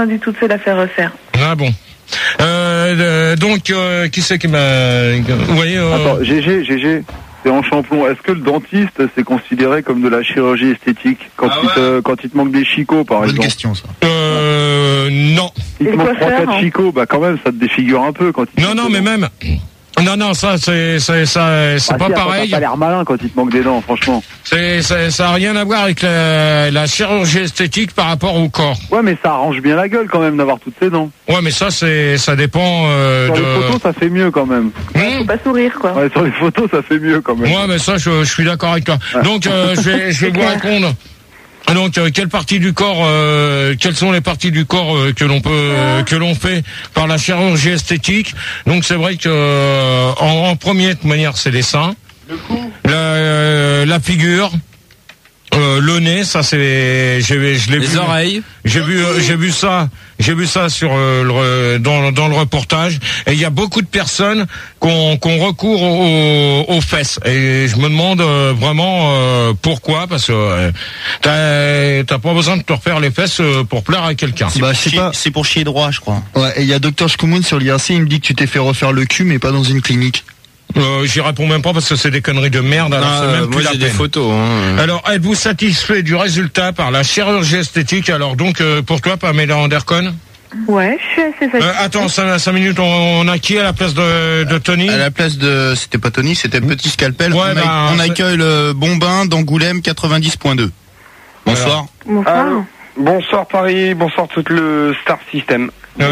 train du tout de se la faire refaire. Ah bon. Donc, qui c'est qui m'a... Vous voyez, Attends, GG, c'est en champlon. Est-ce que le dentiste, c'est considéré comme de la chirurgie esthétique quand il te manque des chicots, par exemple? Bonne question, ça. Non. Il te manque 3-4 chicots, bah quand même, ça te défigure un peu quand il... Non, mais même... Non, ça, c'est pas pareil. Ça a l'air malin quand il te manque des dents, franchement. Ça a rien à voir avec la chirurgie esthétique par rapport au corps. Ouais, mais ça arrange bien la gueule quand même d'avoir toutes ces dents. Ouais, mais ça dépend sur les photos, ça fait mieux quand même. Faut pas sourire, quoi. Ouais, sur les photos, ça fait mieux quand même. Ouais, mais ça, je suis d'accord avec toi. Ouais. Donc, je vais vous répondre. Donc, quelles sont les parties du corps que l'on fait par la chirurgie esthétique? Donc, c'est vrai que en première manière, c'est les seins, le cou, la figure, le nez, ça c'est, je l'ai vu. Les oreilles. J'ai vu ça sur dans le reportage. Et il y a beaucoup de personnes qu'on recourt aux fesses. Et je me demande vraiment pourquoi, parce que t'as pas besoin de te refaire les fesses pour plaire à quelqu'un. C'est pour chier droit, je crois. Ouais. Et il y a Dr Shkumun sur l'IRC, il me dit que tu t'es fait refaire le cul, mais pas dans une clinique. J'y réponds même pas parce que c'est des conneries de merde. Alors c'est même plus moi la j'ai peine. des photos. Alors, êtes-vous satisfait du résultat par la chirurgie esthétique? Alors donc, pour toi, Pamela Anderson? Ouais, je suis assez satisfaite. Attends, 5 minutes, on a qui à la place de Tony? À la place de... C'était pas Tony, c'était Petit Scalpel. Ouais, on accueille le Bombin d'Angoulême 90.2. Bonsoir. Bonsoir. Bonsoir Paris, bonsoir tout le Star System.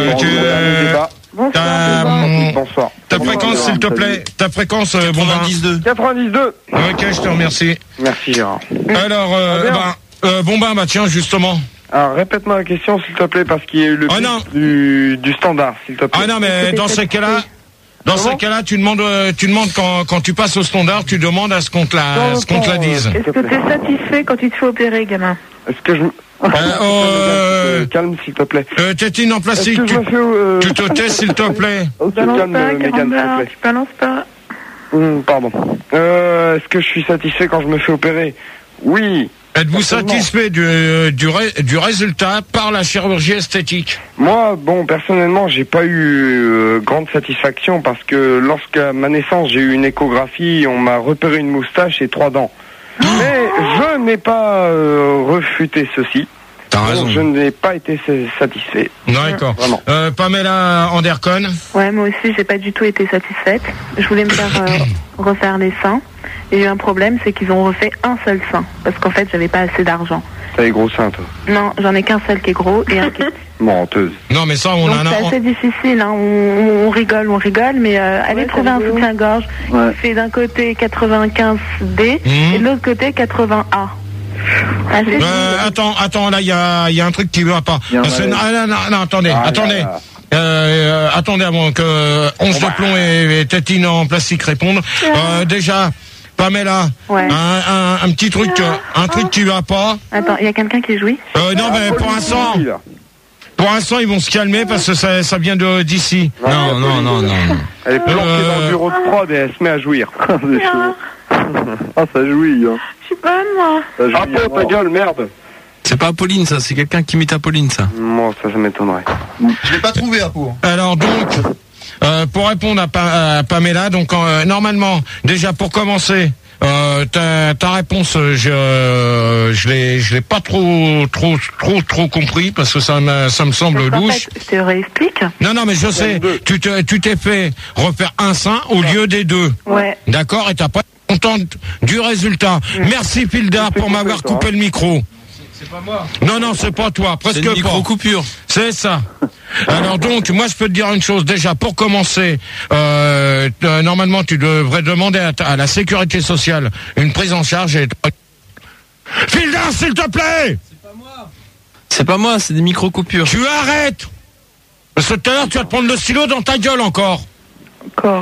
Bonsoir. Ta fréquence, s'il te plaît. Ta fréquence, Bombin. 92. Ok, je te remercie. Merci Gérard. Alors, Bombin, tiens, justement. Alors, répète-moi la question, s'il te plaît, parce qu'il y a eu le du standard, s'il te plaît. Ah non, mais dans ces cas-là, tu demandes quand tu passes au standard, tu demandes à ce qu'on te la dise. Est-ce que tu es satisfait quand tu te fais opérer, gamin? Est-ce que je... calme, s'il te plaît. Tétine en plastique, tu te tais, s'il te plaît. Calme, Mégane, s'il te plaît. Tu balances pas. Pardon. Est-ce que je suis satisfait quand je me fais opérer? Oui. Êtes-vous satisfait du résultat par la chirurgie esthétique? Moi, personnellement, j'ai pas eu grande satisfaction parce que lorsqu'à ma naissance, j'ai eu une échographie, on m'a repéré une moustache et 3 dents. Mais je n'ai pas refuté ceci. T'as raison. Je n'ai pas été satisfait. D'accord. Pamela Anderson? Ouais, moi aussi, j'ai pas du tout été satisfaite. Je voulais me faire refaire les seins. Il y a eu un problème, c'est qu'ils ont refait un seul sein. Parce qu'en fait, j'avais pas assez d'argent. T'as les gros seins, toi? Non, j'en ai qu'un seul qui est gros et un qui est... Menteuse. Non, mais ça, on Donc, en a... c'est assez difficile, hein. On rigole, mais allez trouver un soutien-gorge qui fait d'un côté 95D et de l'autre côté 80A. Attends, là, il y a un truc qui va pas. Attendez. Attendez avant que Once de plomb et Tétine en plastique répondent. Déjà, Pamela, un petit truc, un truc qui va pas. Attends, il y a quelqu'un qui jouit? Non, mais pour l'instant, ils vont se calmer parce que ça vient d'ici. Non. Elle est planquée dans le bureau de prod et elle se met à jouir. Ah, ça jouit, hein. Je suis bonne, moi. Ah, ta gueule, merde. C'est pas Apolline, ça, c'est quelqu'un qui imite Apolline, ça. Moi, ça m'étonnerait. Je l'ai pas trouvé, Apo. Alors donc, pour répondre à Pamela, donc normalement, déjà pour commencer, ta réponse, je l'ai pas trop compris parce que ça me semble louche. En fait, je te réexplique. Non, mais je sais, tu t'es fait refaire un sein au lieu des 2. Ouais. D'accord, et t'as pas été contente du résultat. Merci Pildar pour m'avoir coupé le micro. C'est pas moi. Non, c'est pas toi, presque pas. C'est une micro-coupure. C'est ça. Alors donc, moi je peux te dire une chose, déjà, pour commencer, normalement tu devrais demander à la sécurité sociale une prise en charge et... Pildar, s'il te plaît! C'est pas moi, c'est des micro-coupures. Tu arrêtes! Parce que tout à l'heure tu vas te prendre le stylo dans ta gueule encore.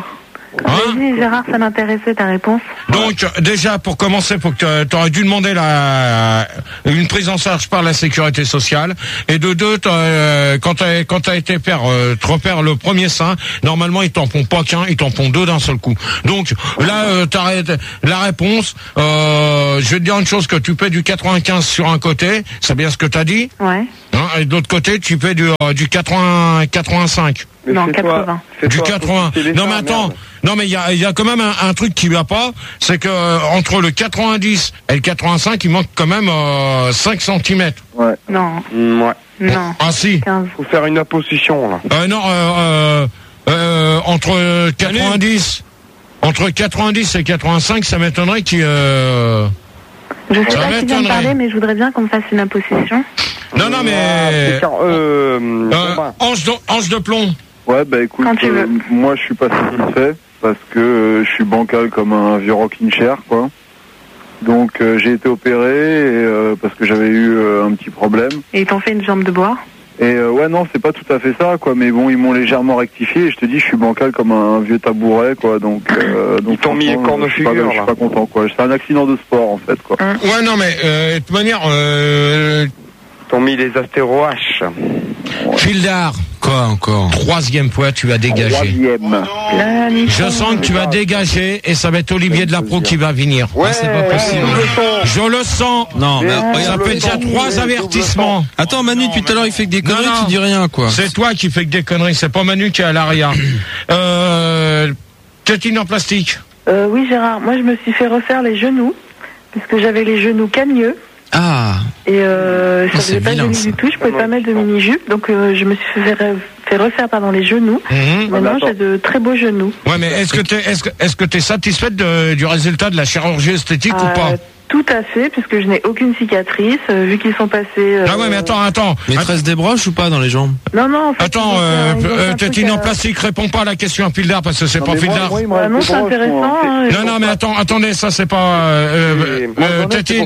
Vas-y, Gérard, ça m'intéressait ta réponse. Donc, déjà, pour commencer, faut que t'aurais dû demander une prise en charge par la sécurité sociale. Et de deux, quand t'as été te refaire le premier sein, normalement, ils t'en font pas qu'un, ils t'en font deux d'un seul coup. Donc, là, t'arrêtes la réponse. Je vais te dire une chose, que tu paies du 95 sur un côté, c'est bien ce que t'as dit? Ouais. Hein, et de l'autre côté, tu paies du 85. Mais non, 80. Du 80. Non mais attends, merde. Non mais il y a quand même un truc qui va pas, c'est que entre le 90 et le 85, il manque quand même 5 cm. Ouais. Non. Ouais. Non. Ah si. 15. Faut faire une apposition là. Non, entre 90 et 85, ça m'étonnerait qu'il Je sais pas qui vient de parler, mais je voudrais bien qu'on me fasse une imposition. Non mais ange de plomb. Ouais, bah écoute, moi je suis pas satisfait parce que je suis bancal comme un vieux rocking chair, quoi. Donc j'ai été opéré parce que j'avais eu un petit problème. Et ils t'ont fait une jambe de bois? Et ouais, non, c'est pas tout à fait ça, quoi. Mais bon, ils m'ont légèrement rectifié. Et je te dis, je suis bancal comme un vieux tabouret, quoi. Donc ils t'ont mis une corne de figure, là. Je suis pas content, quoi. C'est un accident de sport, en fait, quoi. Ouais, non, mais de toute manière, ils t'ont mis les astéro-H. Fildar. Quoi encore? Troisième fois, tu vas dégager. Troisième. Je sens que tu vas dégager et ça va être Olivier Delapro qui va venir. Ouais, c'est pas possible. Je le sens. Non, mais ça fait déjà 3 avertissements. Attends, Manu, depuis tout à l'heure, il fait que des conneries, tu dis rien, quoi. C'est toi qui fais que des conneries, c'est pas Manu qui est à l'arrière. Tétine en plastique. Oui, Gérard, moi je me suis fait refaire les genoux, parce que j'avais les genoux cagneux. Ah. Et ça faisait pas joli du tout, je pouvais pas mettre de mini-jupe, donc je me suis fait refaire les genoux. Maintenant j'ai de très beaux genoux. Ouais, mais est-ce que t'es satisfaite du résultat de la chirurgie esthétique ou pas? Tout à fait, puisque je n'ai aucune cicatrice, vu qu'ils sont passés... Ah ouais, mais attends. Maîtresse des broches ou pas dans les jambes? Non, en fait... Attends, Tétine en plastique, réponds pas à la question à Fildar, parce que c'est pas Fildar. Non, c'est intéressant. Non, mais attendez, ça c'est pas... Tétine...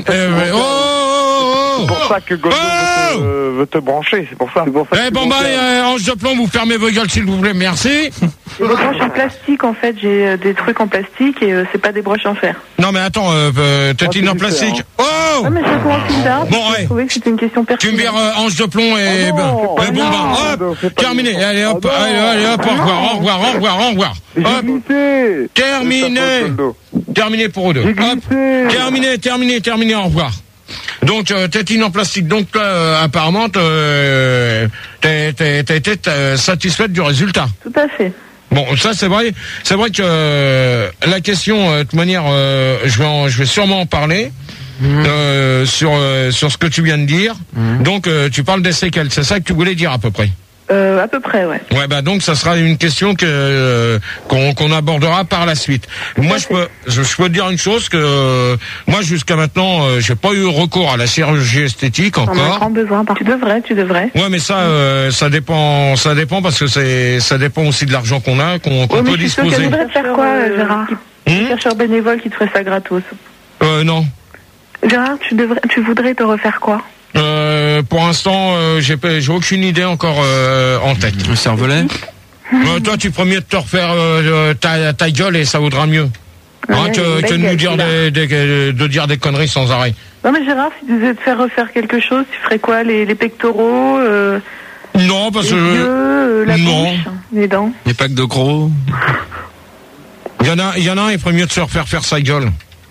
C'est pour ça que Goldo veut te brancher, c'est pour ça. Eh bon, ange de plomb, vous fermez vos gueules s'il vous plaît, merci. Des broches en plastique, en fait, j'ai des trucs en plastique et c'est pas des broches en fer. Non mais attends, Tétine en plastique. Oh ouais, mais c'est pour un Fildar. Bon, ouais. Je trouvais que c'était une question pertinente. Tu me vires ange de plomb et... hop, terminé. Allez, hop, au revoir. Hop, terminé pour eux deux. Hop, terminé, au revoir. Donc, tétine en plastique. Donc, apparemment, t'as été satisfaite du résultat. Tout à fait. Bon, ça c'est vrai que la question, de toute manière, je vais sûrement en parler sur ce que tu viens de dire. Donc, tu parles des séquelles. C'est ça que tu voulais dire à peu près? À peu près, ouais. Ouais, bah donc ça sera une question qu'on abordera par la suite. Moi, je peux te dire une chose, que moi jusqu'à maintenant, j'ai pas eu recours à la chirurgie esthétique encore. On a grand besoin. Tu devrais. Ouais, mais ça dépend parce que ça dépend aussi de l'argent qu'on a, qu'on peut disposer. Tu devrais faire quoi, Gérard? Un chercheur bénévole qui te ferait ça gratos. Non. Gérard, tu voudrais te refaire quoi? Pour l'instant, j'ai aucune idée encore en tête. Un cervelet? Toi, tu ferais mieux de te refaire ta gueule et ça vaudra mieux. Que de nous dire de dire des conneries sans arrêt. Non mais Gérard, si tu devais te faire refaire quelque chose, tu ferais quoi? Les pectoraux? Non, parce que... Les yeux, la bouche, les dents? Les packs de gros? Il y en a un, il ferait mieux de se refaire faire sa gueule.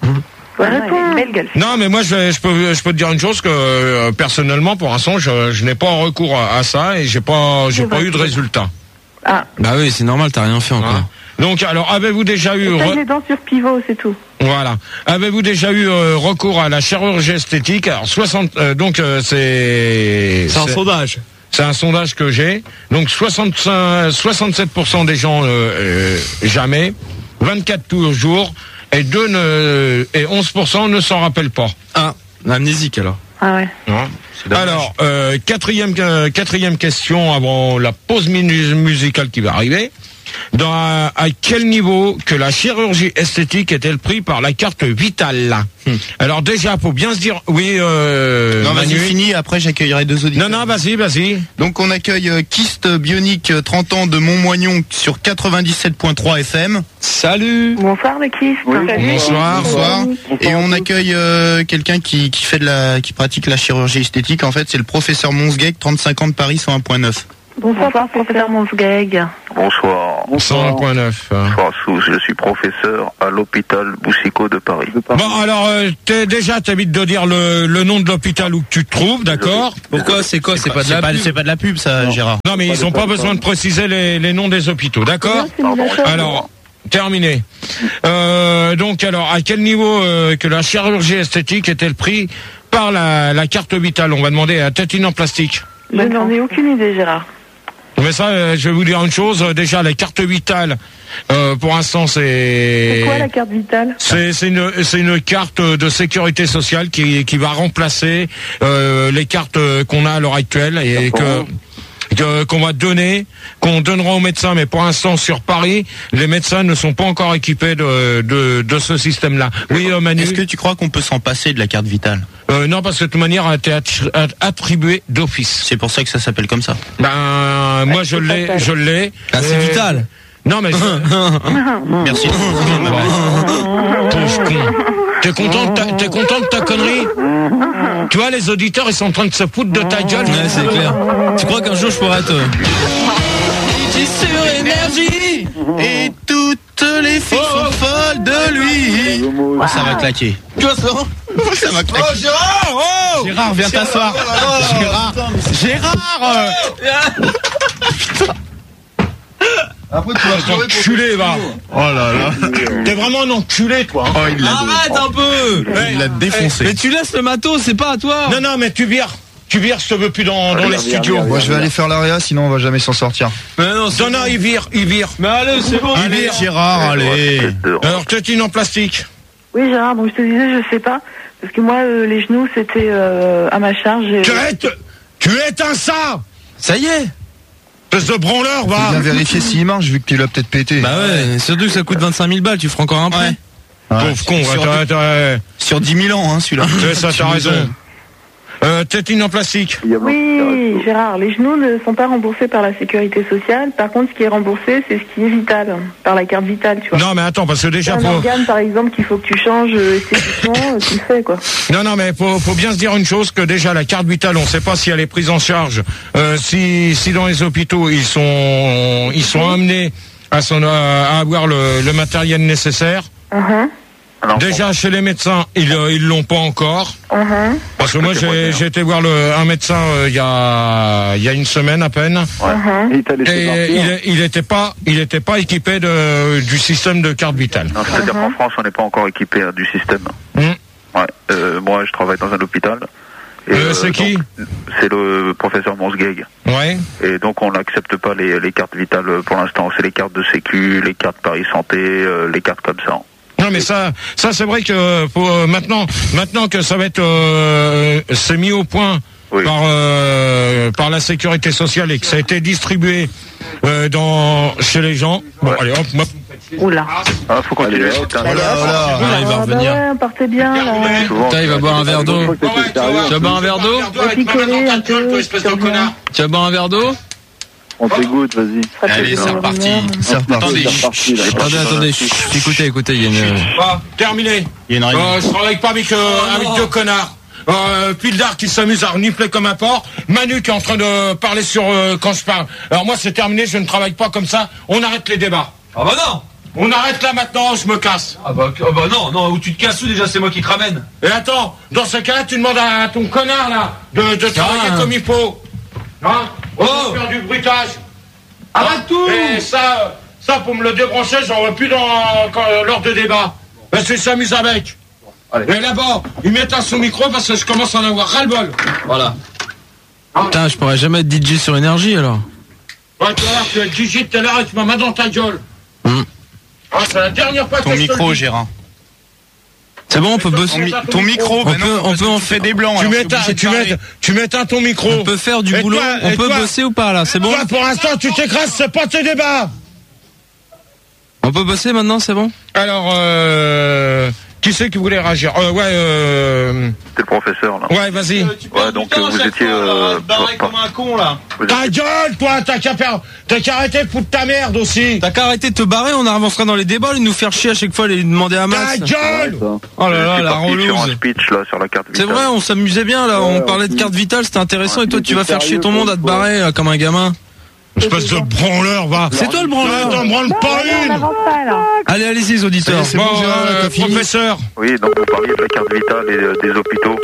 Non, mais moi je peux te dire une chose, que personnellement pour l'instant je n'ai pas recours à ça et j'ai pas eu de résultat. Ah. Bah oui, c'est normal, t'as rien fait encore. Donc alors avez-vous déjà eu les dents sur pivot, c'est tout. Voilà. Avez-vous déjà eu recours à la chirurgie esthétique? Alors c'est un sondage. C'est un sondage que j'ai. Donc 67% des gens jamais, 24 toujours. Et 11% ne s'en rappellent pas. Ah, amnésique alors. Ah ouais. Alors, quatrième question avant la pause musicale qui va arriver. à quel niveau que la chirurgie esthétique est-elle prise par la carte vitale? Alors déjà, faut bien se dire, oui, non, vas-y, Manu. fini, après j'accueillerai 2 auditeurs. Non, vas-y. Donc on accueille Kyste Bionique, 30 ans de Montmoignon sur 97.3 FM. Salut. Bonsoir le Kiss. Oui, Bonsoir. Et on accueille quelqu'un qui pratique la chirurgie esthétique. En fait, c'est le professeur Monsguec, 35 ans de Paris, 101.9. Bonsoir, professeur Monsgueg. Bonsoir. 101.9. Bonsoir, je suis professeur à l'hôpital Boussicot de Paris. Bon, alors, t'évites de dire le nom de l'hôpital où tu te trouves, d'accord? Pourquoi? C'est quoi? C'est pas de la pub. C'est pas de la pub, ça, Gérard. Non, mais ils ont pas besoin de préciser les noms des hôpitaux, d'accord? Alors, terminé. Donc, alors, à quel niveau que la chirurgie esthétique est-elle prise par la carte vitale? On va demander à Tétine en plastique. Je n'en ai aucune idée, Gérard. Mais ça, je vais vous dire une chose. Déjà, la carte vitale, pour l'instant, c'est... C'est quoi la carte vitale? C'est une carte de sécurité sociale qui va remplacer les cartes qu'on a à l'heure actuelle et qu'on va donner, qu'on donnera aux médecins, mais pour l'instant sur Paris, les médecins ne sont pas encore équipés de ce système-là. Oui, Manu. Est-ce que tu crois qu'on peut s'en passer de la carte vitale? Non, parce que de toute manière, elle a été attribuée d'office. C'est pour ça que ça s'appelle comme ça. Ben, moi je l'ai. Ah, c'est vital. Non, mais Merci. Pauvre con. T'es content de ta connerie? Tu vois, les auditeurs, ils sont en train de se foutre de ta gueule. Ouais, c'est clair. Tu crois qu'un jour je pourrais être sur énergie Et toutes les filles sont folles de lui. Ça va claquer. Tu vois ça? Ça va claquer. Oh Gérard! Gérard, viens t'asseoir. Gérard. Après, tu vas Enculé, va. Oh là là. T'es vraiment un enculé, toi. Oh, il l'a Arrête un peu! Il l'a défoncé. Mais tu laisses le matos, c'est pas à toi! Non, mais tu vires. Tu vires, je te veux plus dans les studios. Moi, je vais aller faire l'AREA, sinon on va jamais s'en sortir. Mais non, Non, il vire. Mais allez, c'est bon! Il vire. Gérard, allez. Alors, Tétine en plastique. Oui, Gérard, donc je te disais, je sais pas. Parce que moi, les genoux, c'était à ma charge. Tu éteins ça. Ça y est! Espèce de branleur, va. Viens vérifier s'il marche, vu que tu l'as peut-être pété. Bah ouais, surtout que ça coûte 25 000 balles, tu feras encore un prêt. Pauvre con, Sur 10 000 ans, hein, celui-là. C'est ça, t'as raison. Tétine en plastique. Oui, Gérard, les genoux ne sont pas remboursés par la sécurité sociale. Par contre, ce qui est remboursé, c'est ce qui est vital, par la carte vitale, tu vois. Non, mais attends, parce que déjà, un organe, par exemple, qu'il faut que tu changes esthétiquement, tu le fais, quoi. Non, mais faut bien se dire une chose, que déjà, la carte vitale, on sait pas si elle est prise en charge, si dans les hôpitaux, ils sont amenés à avoir le matériel nécessaire. Alors, Déjà chez les médecins, ils l'ont pas encore. Parce que moi j'ai été voir un médecin il y a une semaine à peine. Et il était pas équipé du système de carte vitale. Non, c'est-à-dire qu'en France, on n'est pas encore équipé du système. Ouais. Moi, je travaille dans un hôpital. C'est qui? C'est le professeur Monsgueg. Ouais. Et donc, on n'accepte pas les cartes vitales pour l'instant. C'est les cartes de Sécu, les cartes Paris Santé, les cartes comme ça. Non, mais ça c'est vrai que maintenant que ça va être c'est mis au point par la sécurité sociale et que ça a été distribué chez les gens. Bon, allez, hop, hop. Oula. Faut continuer. Il va revenir. Ouais, partez bien, là. Putain, il va boire un verre d'eau. Tu vas boire un verre d'eau? Picoler un peu, Tu vas boire un verre d'eau? On t'écoute, vas-y. Allez, c'est reparti. Attendez. Écoutez, il y a une... Terminé. Il y a une réunion. Je travaille pas avec deux connards. Pildar qui s'amuse à renifler comme un porc. Manu qui est en train de parler sur quand je parle. Alors moi c'est terminé, je ne travaille pas comme ça. On arrête les débats. Ah bah non! On arrête là maintenant, je me casse. Ah bah non, où tu te casses ou déjà c'est moi qui te ramène. Et attends, dans ce cas-là, tu demandes à ton connard là de travailler comme il faut. Hein? On va faire du bruitage. Arrête tout! Et ça pour me le débrancher, j'en vois plus lors de débat. Parce que je s'amuse avec. Allez. Et là-bas, ils mettent un sous micro parce que je commence à en avoir ras-le-bol. Voilà. Putain, je pourrais jamais être DJ sur énergie alors. Ouais, tout à l'heure, tu es DJ tout à l'heure et tu m'as main dans ta gueule. C'est la dernière fois que Ton je te micro, le dis. Gérard. C'est bon, on peut bosser. Ton micro, on peut en faire des blancs. Tu mets ton micro. On peut faire du Et boulot. toi, On peut bosser ou pas là, c'est bon? Toi, pour l'instant, tu t'écrases, c'est pas tes débats. On peut bosser maintenant, c'est bon? Alors, qui c'est qui voulait réagir? C'est le professeur, là. Ouais, vas-y. Ouais, donc vous étiez... barré comme un con, là. Ta gueule, toi, t'as qu'à arrêter de foutre ta merde aussi. T'as qu'à arrêter de te barrer, on avancera dans les débats, de nous faire chier à chaque fois, les demander à Max. Ta gueule. Oh là là, la sur un relouse. speech, là, sur la carte C'est vitale. vrai, on s'amusait bien, là, on parlait de carte vitale, c'était intéressant, et toi, tu vas faire chier ton monde à te barrer, là, comme un gamin. Espèce de branleur, va. C'est toi le branleur. T'en branles pas On une. n'avance pas là. Allez, allez-y, les auditeurs. C'est bon, Gérard, là, t'as fini. Professeur. Oui, donc vous parliez de la carte vitale et des hôpitaux.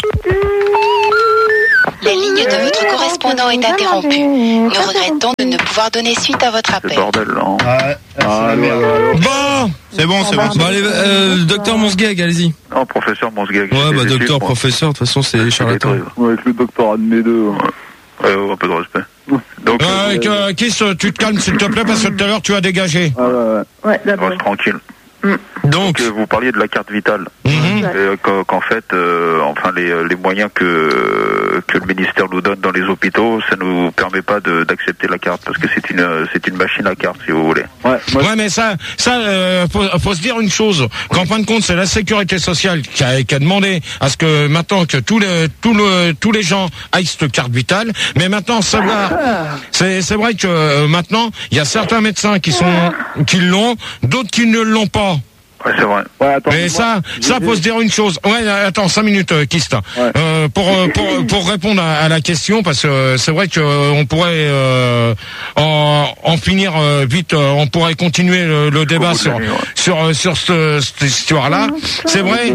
La ligne de votre correspondant est interrompue. Nous regrettons de ne pouvoir donner suite à votre C'est appel. le bordel, là. Hein. Ouais, c'est la merde. Bon. C'est bon, c'est bon. Bon, allez, docteur Monsgag, allez-y. Non, professeur Monsgag. Ouais, bah, docteur, moi. professeur, de toute façon, c'est charlatan. Ouais, avec le doctorat de mes deux. Ouais, un peu de respect. Donc, Kiss, tu te calmes s'il te plaît parce que tout à l'heure tu as dégagé. Ah ouais. Ouais, d'abord. reste tranquille. Donc, Vous parliez de la carte vitale. Mhm. Qu'en fait, enfin les moyens que le ministère nous donne dans les hôpitaux, ça nous permet pas d'accepter la carte parce que c'est une machine à carte si vous voulez. Ouais, mais ça, faut se dire une chose. Qu'en fin de compte, c'est la sécurité sociale qui a demandé à ce que maintenant que tous les gens aillent cette carte vitale. Mais maintenant, savoir, c'est vrai que maintenant, il y a certains médecins qui l'ont, d'autres qui ne l'ont pas. Ouais, c'est vrai. Ouais, attends, Mais ça faut se dire une chose. Ouais, attends, 5 minutes, Kist. Ouais. Pour répondre à la question, parce que c'est vrai que on pourrait en finir vite. On pourrait continuer le débat sur cette histoire-là. C'est vrai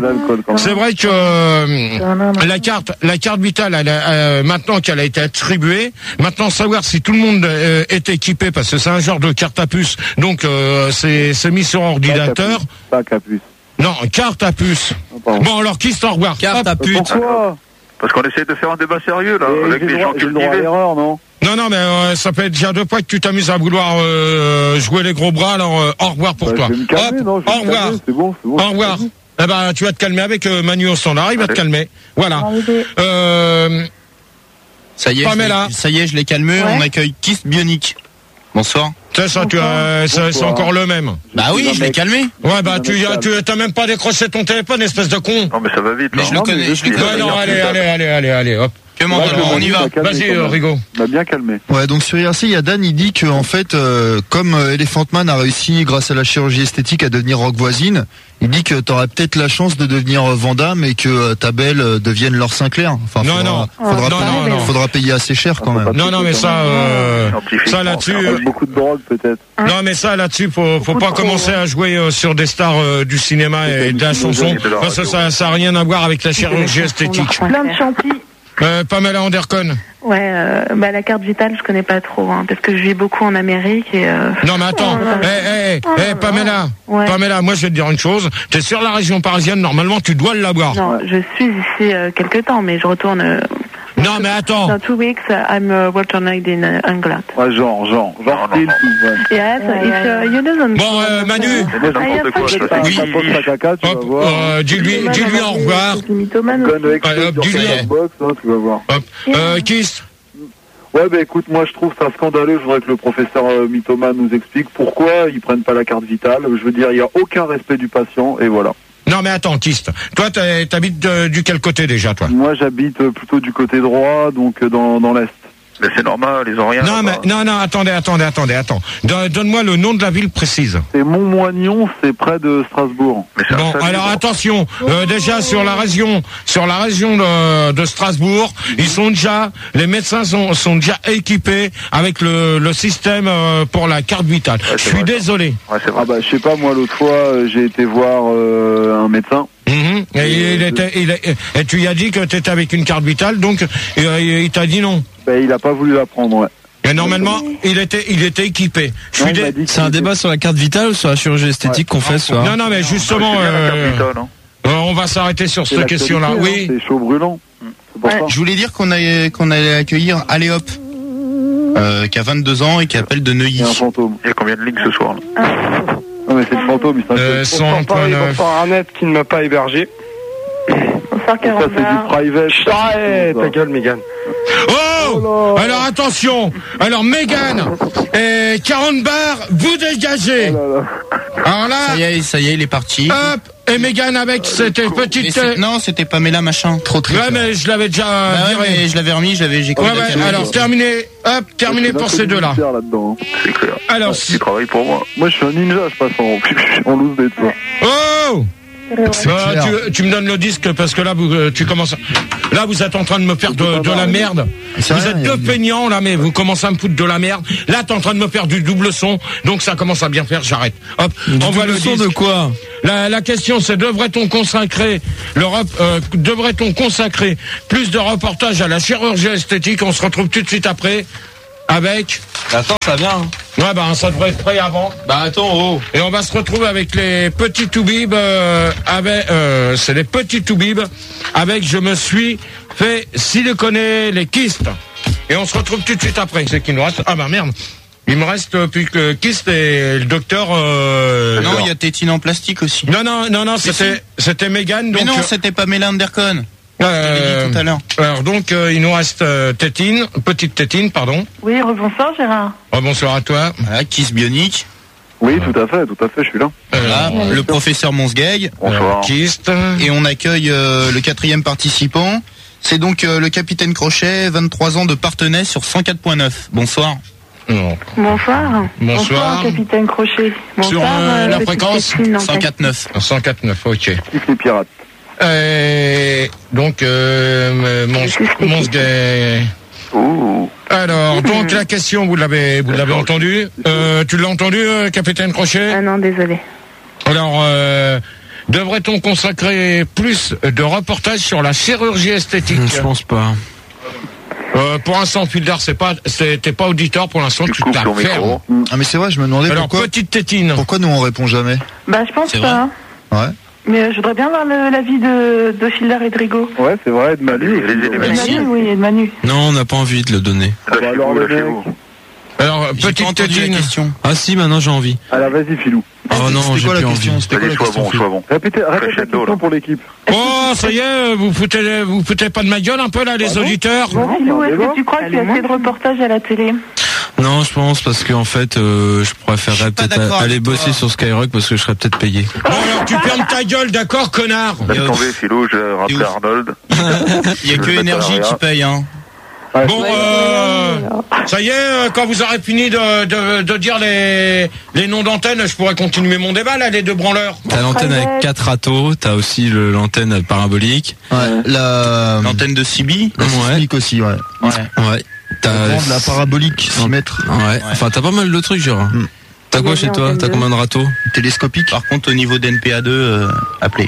que la carte vitale, maintenant qu'elle a été attribuée, maintenant savoir si tout le monde est équipé, parce que c'est un genre de carte à puce, donc c'est mis sur ordinateur. Pas qu'à puce. Non, carte à puce. Bon, alors qui s'en regarde? carte à pute. Pourquoi Parce qu'on essaie de faire un débat sérieux là, avec j'ai les gens le droit à cultivés. l'erreur, non? Non, mais ça fait déjà 2 fois que tu t'amuses à vouloir jouer les gros bras, alors au revoir pour toi. Je vais me calmer, Hop, non, je vais au me revoir. calmer, c'est bon. Au revoir. Eh ben, tu vas te calmer avec Manu au standard, il va te calmer. Voilà. Ça y est, Pamela. je l'ai calmé, on accueille Kiss Bionic. Bonsoir. C'est ça, c'est encore le même. Bah oui, je l'ai calmé. Ouais, bah tu t'as même pas décroché ton téléphone, espèce de con. Non mais ça va vite. Mais là. je le connais, Ouais, non, allez, hop. Alors, on y va. Vas-y, Rigo. M'a bien calmé. Ouais, donc sur IRC, il y a Dan, il dit que en fait, comme Elephant Man a réussi grâce à la chirurgie esthétique à devenir Rock Voisine, il dit que t'aurais peut-être la chance de devenir Van Damme et que ta belle devienne Laure Sinclair. Enfin, faudra payer assez cher quand même. Non, mais ça là-dessus. Beaucoup de drogue peut-être. Non, mais ça là-dessus, faut pas commencer à jouer sur des stars du cinéma et de la chanson, parce que ça a rien à voir avec la chirurgie esthétique. Plein de chantiers. Pamela Andercon. Ouais, la carte vitale, je connais pas trop, parce que je vis beaucoup en Amérique et. Non, mais attends, Pamela, Ouais. Pamela, moi je vais te dire une chose. T'es sur la région parisienne, normalement tu dois l'avoir. Non, je suis ici quelque temps, mais je retourne. Non, mais attends. Dans 2 weeks, I'm returning in England. Ouais, genre style. Ouais. Yes, if you doesn't. Bon, Manu. N'importe quoi. Ça, c'est Oui. Pose ta caca, tu vas Hop, voir. dis-lui au revoir. Gun avec dis-lui. box, tu vas voir. Hop, Kiss. Ouais, bah écoute, moi je trouve ça scandaleux. Je voudrais que le professeur Mythomane nous explique pourquoi ils prennent pas la carte vitale. Je veux dire, il y a aucun respect du patient et voilà. Non, mais attends, Kist. Toi, t'habites du quel côté déjà, toi? Moi j'habite plutôt du côté droit, donc dans l'est. Mais c'est normal, ils ont rien. Non, mais non, attendez. Donne-moi le nom de la ville précise. C'est Montmoignon, c'est près de Strasbourg. Mais c'est un Bon, salut, alors bon. attention, déjà sur la région de Strasbourg, les médecins sont déjà équipés avec le système pour la carte vitale. Ouais, Je suis désolé. Ouais, c'est vrai. Ah bah je sais pas, moi l'autre fois j'ai été voir un médecin. Et et tu lui as dit que tu étais avec une carte vitale, donc il t'a dit non. Ben il a pas voulu la prendre, ouais. Et normalement, il était équipé. Non, il m'a dit C'est un débat sur la carte vitale ou sur la chirurgie esthétique qu'on fait ce soir? Non, mais justement, C'est bien la carte vitale, hein. on va s'arrêter sur cette question-là. Oui. C'est chaud brûlant. C'est pour ça. Je voulais dire qu'on allait accueillir Aléop, qui a 22 ans et qui appelle de Neuilly. Il y a un fantôme. Il y a combien de lignes ce soir là? Non mais c'est le fantôme, il s'inquiète. 100.9. Bonsoir Arnett qui ne m'a pas hébergé. Bonsoir, Ça c'est du private. Arrête ta gueule, Mégane. Oh Oh, alors attention. Alors Mégane et 40 bars, vous dégagez. Alors là, ça y est, il est parti. Hop, et Mégane avec cette petite... Non, c'était Pamela machin. Trop triste. Ouais, mais je l'avais déjà viré. Mais je l'avais remis, j'ai Ouais, alors terminé. Hop, terminé pour ces deux-là. C'est clair. Alors, tu travailles pour moi. Moi, je suis un ninja, je passe en loose day de ça. Oh! Tu me donnes le disque parce que là tu commences. Là vous êtes en train de me faire de la merde. Vous êtes deux peignants là, mais vous commencez à me foutre de la merde. Là t'es en train de me faire du double son, donc ça commence à bien faire. J'arrête. Hop, envoie le son de quoi? La question c'est devrait-on consacrer plus de reportages à la chirurgie esthétique? On se retrouve tout de suite après. Avec... Attends, ça vient. Ouais, bah ça devrait être prêt avant. Bah attends, oh. Et on va se retrouver avec les petits toubibs, c'est les petits toubibs, avec je me suis fait siliconer les kystes. Et on se retrouve tout de suite après. C'est qu'il nous reste... Ah bah merde. Il me reste plus que kyste et le docteur... Non, il y a tétine en plastique aussi. Non, c'était Mégane. Mais non, c'était pas Pamela Anderson. Tout à l'heure. Alors donc il nous reste petite tétine, pardon. Oui, rebonsoir Gérard. Bonsoir à toi. Voilà, Kiss Bionique. Oui, tout à fait, je suis là. Voilà, le professeur Monsgeg. Bonsoir. Kyste. Et on accueille le 4e participant. C'est donc le capitaine Crochet, 23 ans de Partenay sur 104.9. Bonsoir. Non. Bonsoir, capitaine Crochet. Bonsoir, sur la fréquence 104.9. 104.9, ok. Kiff les pirates. Donc, Monsgay. Alors, donc la question, vous l'avez entendu. Tu l'as entendu, capitaine Crochet? Ah non, désolé. Alors, devrait-on consacrer plus de reportages sur la chirurgie esthétique? Je pense pas. Pour l'instant, Fildar, t'es pas auditeur pour l'instant, tu t'affermes. Ah mais c'est vrai, je me demandais alors, petite tétine. Pourquoi nous on répond jamais? Bah je pense pas. Ouais. Mais je voudrais bien voir l'avis de Fildar et de Rigaud. Ouais, c'est vrai, et de Manu. Oui, et de Manu. Non, on n'a pas envie de le donner. Alors, le mec. Alors, petite tétine. Ah si, maintenant j'ai envie. Alors, vas-y, Filou. Oh non, j'ai plus envie. C'était quoi la question? Sois bon. Répète la question pour l'équipe. Oh, ça y est, vous foutez pas de ma gueule un peu là, les auditeurs? Filou, est-ce que tu crois qu'il y a assez de reportages à la télé? Non, je pense parce qu'en fait, je préférerais peut-être aller bosser sur Skyrock parce que je serais peut-être payé. Bon alors tu fermes ta gueule, d'accord, connard? Laisse tomber, Philo, je rappelle Arnold. Il y a que Énergie qui paye, hein. Bon, ça y est, quand vous aurez fini de dire les noms d'antennes, je pourrais continuer mon débat là, les deux branleurs. T'as l'antenne avec 4 râteaux, t'as aussi l'antenne parabolique. Ouais. L'antenne de Sibi. La sismique aussi, ouais. Ouais. T'as la parabolique, 6 mètres. Ouais. Enfin, t'as pas mal de trucs, genre. T'as quoi chez toi? T'as combien de râteaux? Télescopique. Par contre, au niveau d'NPA2, appelez.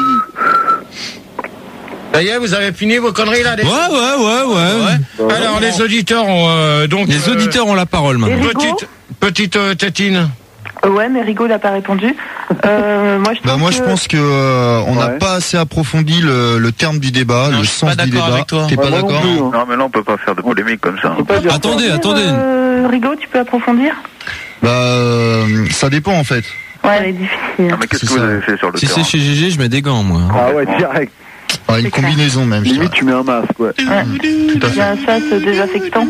Ça y est, vous avez fini vos conneries là? Ouais. Alors les auditeurs ont donc... Les auditeurs ont la parole maintenant. Petite tétine. Ouais, mais Rigaud n'a pas répondu. Moi, je pense que on n'a pas assez approfondi le terme du débat, le sens du débat. T'es pas d'accord? Non, mais là, on peut pas faire de polémique comme ça. Attendez. Rigaud, tu peux approfondir? Ça dépend en fait. Ouais, elle est difficile. Ah, mais qu'est-ce que vous avez fait sur le terrain? Si c'est chez GG, je mets des gants, moi. Ah ouais, direct. Ouais, une combinaison même. Limite, tu mets un masque, ouais. Tout à Il y a un sas désaffectant.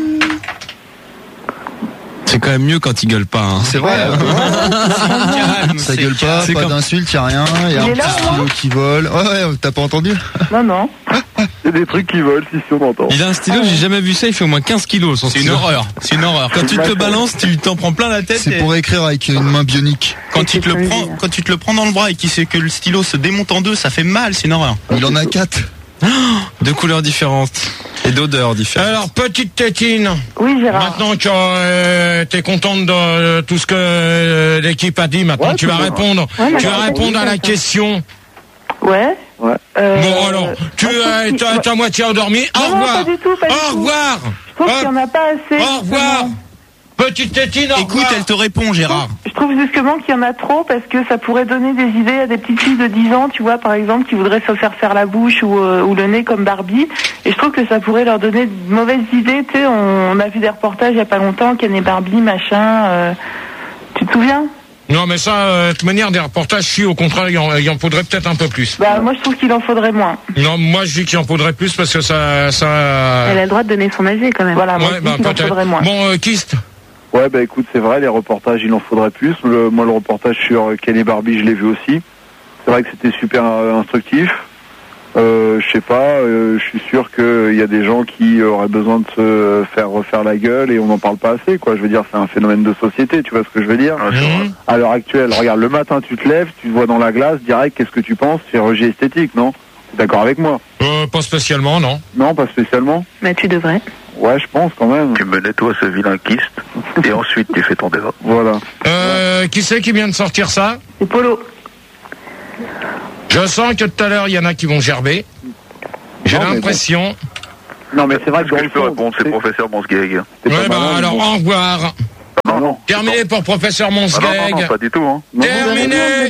C'est quand même mieux quand il gueule pas. Hein. C'est vrai. Ça gueule pas, pas d'insultes, y a rien. Y a un petit stylo qui vole. Ouais, t'as pas entendu? Non. Il y a des trucs qui volent, si on entend. Il a un stylo, j'ai jamais vu ça, il fait au moins 15 kilos. C'est une horreur. Quand tu te le balances, tu t'en prends plein la tête. C'est pour écrire avec une main bionique. Quand tu te le prends dans le bras et qu'il sait que le stylo se démonte en deux, ça fait mal, c'est une horreur. Il en a 4. De couleurs différentes et d'odeurs différentes. Alors, petite tétine. Oui, Gérard. Maintenant que t'es contente de tout ce que l'équipe a dit, maintenant tu vas répondre. Tu vas répondre à la question. Ouais. Ouais. Bon, alors, tu es à moitié endormi. Au revoir. Pas du tout, Au revoir. Je trouve qu'il n'y en a pas assez. Au revoir. Petite tétine, au Écoute, elle te répond, Gérard. Je trouve justement qu'il y en a trop parce que ça pourrait donner des idées à des petites filles de 10 ans, tu vois, par exemple, qui voudraient se faire la bouche ou le nez comme Barbie. Et je trouve que ça pourrait leur donner de mauvaises idées. Tu sais, on a vu des reportages il n'y a pas longtemps, Ken et Barbie, machin. Tu te souviens? Non, mais ça, de toute manière, des reportages, si au contraire, il en faudrait peut-être un peu plus. Bah, moi, je trouve qu'il en faudrait moins. Non, moi, je dis qu'il en faudrait plus parce que ça... Elle a le droit de donner son avis, quand même. Voilà, moi, Ouais, je dis qu'il en faudrait moins. Bon, Kist. Ouais, bah écoute, c'est vrai, les reportages, il en faudrait plus. Moi, le reportage sur Ken et Barbie, je l'ai vu aussi. C'est vrai que c'était super instructif. Je sais pas, je suis sûr qu'il y a des gens qui auraient besoin de se faire refaire la gueule et on n'en parle pas assez, quoi. Je veux dire, c'est un phénomène de société, tu vois ce que je veux dire? À l'heure actuelle, regarde, le matin, tu te lèves, tu te vois dans la glace, direct, qu'est-ce que tu penses? Chirurgie esthétique, non? T'es d'accord avec moi? Pas spécialement, non. Non, pas spécialement. Mais tu devrais. Ouais, je pense quand même. Tu me nettoies ce vilain kyste et ensuite tu fais ton débat. Voilà. Qui c'est qui vient de sortir ça? C'est Polo. Je sens que tout à l'heure, il y en a qui vont gerber. J'ai l'impression... Non, mais c'est vrai que je peux répondre, c'est professeur Monsgeg. Ouais, bah alors, au revoir. Non. Terminé pour professeur Monsgeg. Non, pas du tout, hein. Terminé.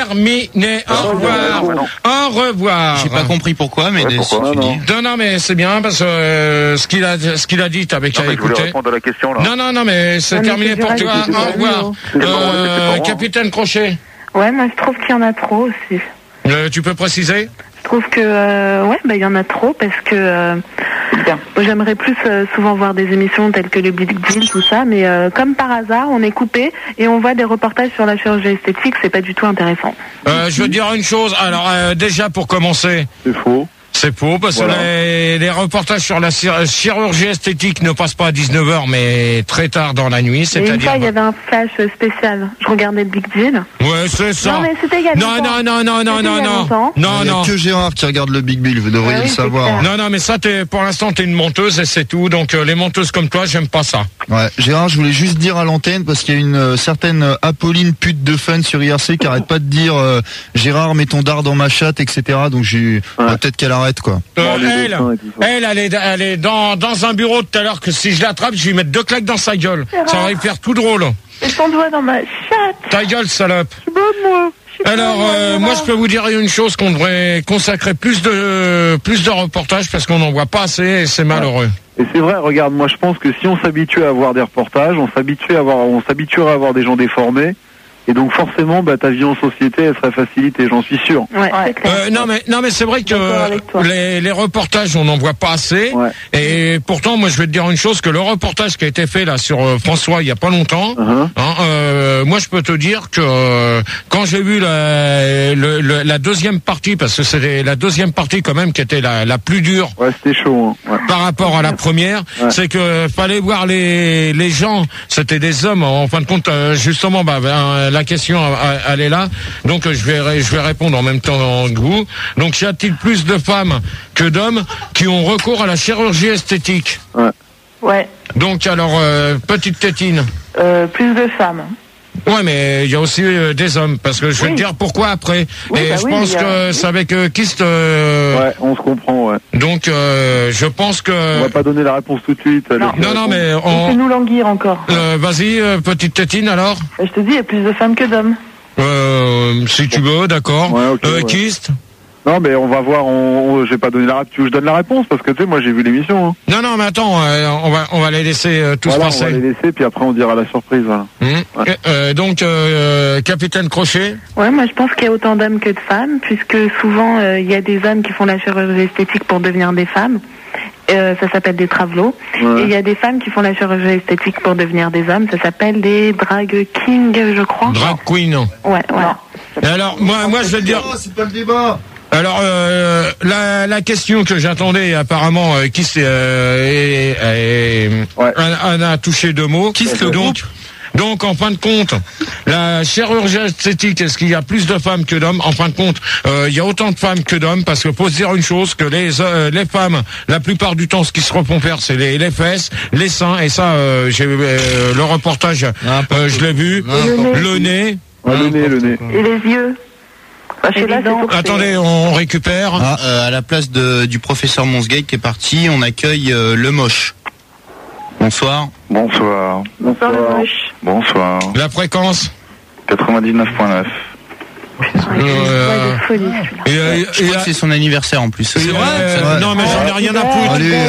Au revoir. Au revoir. J'ai pas compris pourquoi, mais pourquoi Non, mais c'est bien parce que ce qu'il a dit, t'avais qu'à écouter. Je voulais répondre à la question, là. Non, mais c'est terminé pour toi. Au revoir. Capitaine Crochet. Ouais, moi, je trouve qu'il y en a trop aussi. Tu peux préciser? Je trouve que, il y en a trop parce que j'aimerais plus souvent voir des émissions telles que le Big Deal, tout ça, mais comme par hasard, on est coupé et on voit des reportages sur la chirurgie esthétique, c'est pas du tout intéressant. Je veux dire une chose, alors déjà pour commencer... C'est faux. C'est faux, parce que les reportages sur la chirurgie esthétique ne passent pas à 19h, mais très tard dans la nuit, c'est-à-dire... Une fois, il y avait un flash spécial. Je regardais le Big Deal. Ouais, c'est ça. Non, mais c'était il y a longtemps. Non. Il n'y a que Gérard qui regarde le Big Deal, vous devriez le savoir. Non, mais ça, pour l'instant, t'es une menteuse et c'est tout. Donc, les menteuses comme toi, j'aime pas ça. Ouais, Gérard, je voulais juste dire à l'antenne, parce qu'il y a une certaine Apolline pute de fun sur IRC qui arrête pas de dire Gérard, mets ton dard dans ma chatte, etc. Donc, peut-être qu'elle arrête, quoi. Elle est dans un bureau tout à l'heure que si je l'attrape, je vais lui mettre 2 claques dans sa gueule. Ça va lui faire tout drôle. Mets ton doigt dans ma chatte. Ta gueule, salope. Moi. Alors, moi, je peux vous dire une chose, qu'on devrait consacrer plus de reportages parce qu'on n'en voit pas assez et c'est malheureux. Et c'est vrai, regarde, moi je pense que si on s'habitue à avoir des reportages, on s'habituerait à avoir des gens déformés. Et donc forcément, ta vie en société, elle serait facilitée, j'en suis sûr. Ouais, c'est clair. Non mais c'est vrai que les reportages, on n'en voit pas assez. Ouais. Et pourtant, moi, je vais te dire une chose, que le reportage qui a été fait là sur François il y a pas longtemps, moi, je peux te dire que quand j'ai vu la deuxième partie, parce que c'était la deuxième partie quand même qui était la plus dure. Ouais, c'était chaud. Hein. Ouais. Par rapport à la première, c'est que fallait voir les gens. C'était des hommes. En fin de compte, justement, la question, elle est là. Donc, je vais répondre en même temps que vous. Donc, y a-t-il plus de femmes que d'hommes qui ont recours à la chirurgie esthétique? Ouais. Donc, alors, petite tétine. Plus de femmes. Ouais, mais il y a aussi des hommes, parce que je vais te dire pourquoi après. Oui, et je pense que c'est avec Kist. Ouais, on se comprend, ouais. Donc, je pense que. On va pas donner la réponse tout de suite. Non, mais Laissez-nous languir encore. Vas-y, petite tétine alors. Je te dis, il y a plus de femmes que d'hommes. Si tu veux, d'accord. Ouais, Kist. Non, mais on va voir, je vais pas donner la réponse. Tu veux que je donne la réponse? Parce que tu sais, moi j'ai vu l'émission. Hein. Non, mais attends, on va les laisser tous passer. On va les laisser, puis après on dira la surprise. Voilà. Donc, Capitaine Crochet. Ouais, moi je pense qu'il y a autant d'hommes que de femmes, puisque souvent il y a des hommes qui font la chirurgie esthétique pour devenir des femmes. Ça s'appelle des travelots. Et il y a des femmes qui font la chirurgie esthétique pour devenir des hommes. Ça s'appelle des drag kings, je crois. Drag queen. Ouais, voilà. Et alors, moi je vais te dire. C'est pas le débat. Alors, la question que j'attendais, apparemment, qui a touché 2 mots. Qui se donc, en fin de compte, la chirurgie esthétique, est-ce qu'il y a plus de femmes que d'hommes? En fin de compte, il y a autant de femmes que d'hommes, parce que faut se dire une chose, que les femmes, la plupart du temps, ce qu'ils se refont faire, c'est les fesses, les seins, et ça, j'ai le reportage, je l'ai vu, le nez. Le nez. Et les yeux. Attendez, on récupère. À la place du professeur Monsgate qui est parti, on accueille le moche. Bonsoir. Bonsoir. Bonsoir. La fréquence 99.9. De folie, celui-là. Je crois que c'est son anniversaire en plus. C'est vrai? Non, mais j'en ai rien à foutre.